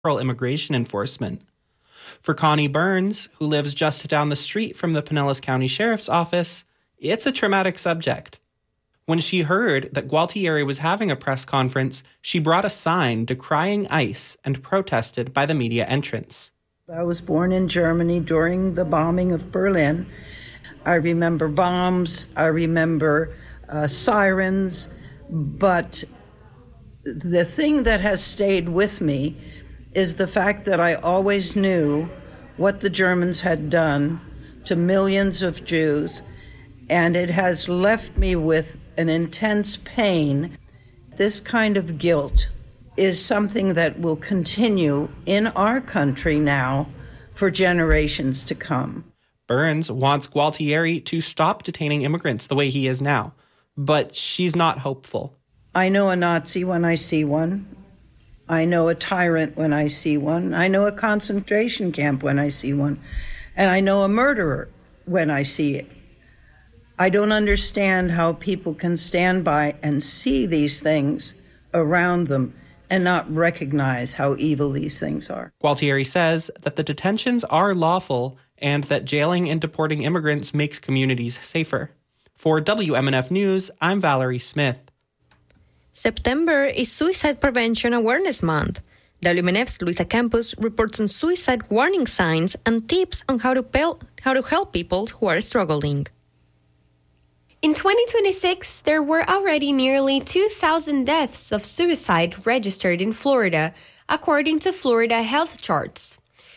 immigration enforcement. For Connie Burns, who lives just down the street from the Pinellas County Sheriff's Office, it's a traumatic subject. When she heard that Gualtieri was having a press conference, she brought a sign decrying ICE and protested by the media entrance. I was born in Germany during the bombing of Berlin. I remember bombs, I remember sirens, but the thing that has stayed with me is the fact that I always knew what the Germans had done to millions of Jews, and it has left me with an intense pain. This kind of guilt is something that will continue in our country now for generations to come. Burns wants Gualtieri to stop detaining immigrants the way he is now, but she's not hopeful. I know a Nazi when I see one. I know a tyrant when I see one. I know a concentration camp when I see one. And I know a murderer when I see it. I don't understand how people can stand by and see these things around them and not recognize how evil these things are. Gualtieri says that the detentions are lawful and that jailing and deporting immigrants makes communities safer. For WMNF News, I'm Valerie Smith. September is Suicide Prevention Awareness Month. WMNF's Luisa Campos reports on suicide warning signs and tips on how to help people who are struggling. In 2026, there were already nearly 2,000 deaths of suicide registered in Florida, according to Florida Health Charts.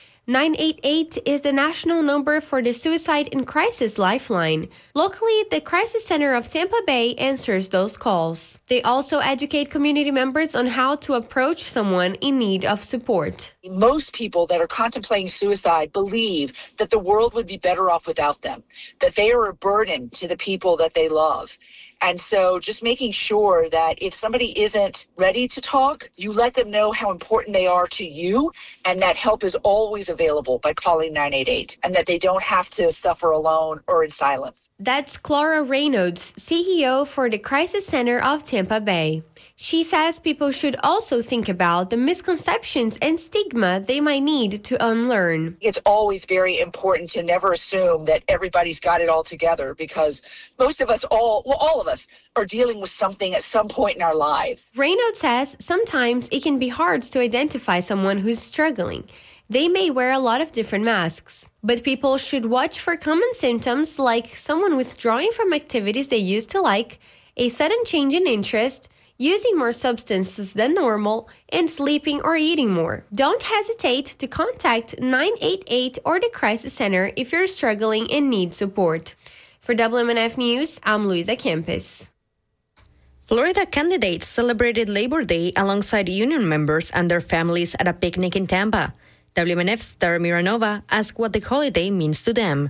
988 is the national number for the Suicide in Crisis Lifeline. Locally, the Crisis Center of Tampa Bay answers those calls. They also educate community members on how to approach someone in need of support. Most people that are contemplating suicide believe that the world would be better off without them, that they are a burden to the people that they love. And so just making sure that if somebody isn't ready to talk, you let them know how important they are to you, and that help is always available by calling 988, and that they don't have to suffer alone or in silence. That's Clara Reynolds, CEO for the Crisis Center of Tampa Bay. She says people should also think about the misconceptions and stigma they might need to unlearn. It's always very important to never assume that everybody's got it all together, because most of us, all of us, are dealing with something at some point in our lives. Reynolds says sometimes it can be hard to identify someone who's struggling. They may wear a lot of different masks, but people should watch for common symptoms like someone withdrawing from activities they used to like, a sudden change in interest, using more substances than normal, and sleeping or eating more. Don't hesitate to contact 988 or the Crisis Center if you're struggling and need support. For WMNF News, I'm Luisa Campos. Florida candidates celebrated Labor Day alongside union members and their families at a picnic in Tampa. WMNF's Tara Miranova asked what the holiday means to them.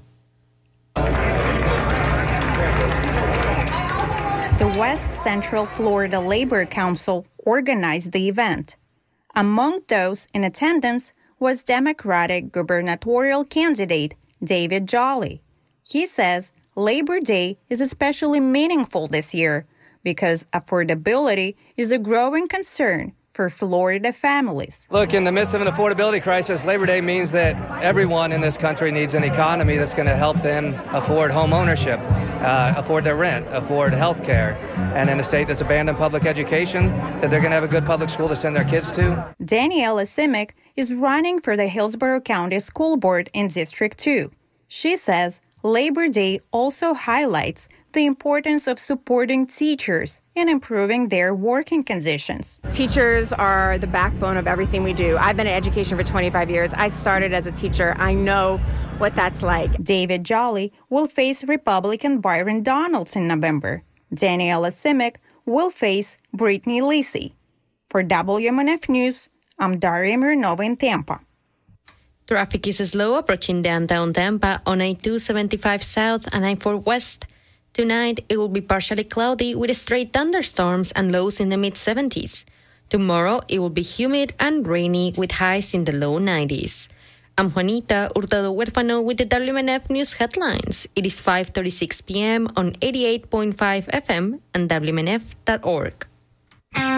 The West Central Florida Labor Council organized the event. Among those in attendance was Democratic gubernatorial candidate David Jolly. He says Labor Day is especially meaningful this year because affordability is a growing concern for Florida families. Look, in the midst of an affordability crisis, Labor Day means that everyone in this country needs an economy that's going to help them afford home ownership, afford their rent, afford health care, and in a state that's abandoned public education, that they're going to have a good public school to send their kids to. Daniela Simic is running for the Hillsborough County School Board in District 2. She says Labor Day also highlights the importance of supporting teachers and improving their working conditions. Teachers are the backbone of everything we do. I've been in education for 25 years. I started as a teacher. I know what that's like. David Jolly will face Republican Byron Donalds in November. Daniela Simic will face Brittany Lisi. For WMNF News, I'm Daria Miranova in Tampa. Traffic is slow approaching downtown Tampa on I-275 South and I-4 West. Tonight, it will be partially cloudy with stray thunderstorms and lows in the mid-70s. Tomorrow, it will be humid and rainy with highs in the low 90s. I'm Juanita Hurtado Huérfano with the WMNF News headlines. It is 5:36 p.m. on 88.5 FM and WMNF.org.